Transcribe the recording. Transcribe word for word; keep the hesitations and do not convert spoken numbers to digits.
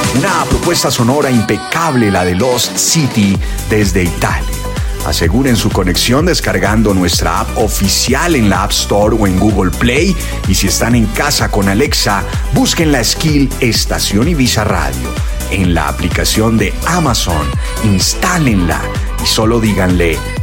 Una propuesta sonora impecable, la de Lost City desde Italia. Aseguren su conexión descargando nuestra app oficial en la App Store o en Google Play. Y si están en casa con Alexa, busquen la skill Estación Ibiza Radio en la aplicación de Amazon. Instálenla y solo díganle: